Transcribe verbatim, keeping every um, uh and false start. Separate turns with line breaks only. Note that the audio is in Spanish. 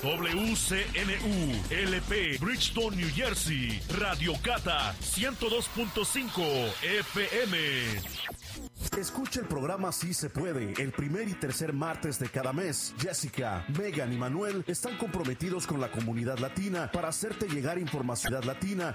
W C N U L P Bridgeton, New Jersey. Radio Cata ciento dos punto cinco F M. Escucha el programa Sí se puede, el primer y tercer martes de cada mes. Jessica, Megan y Manuel están comprometidos con la comunidad latina para hacerte llegar información latina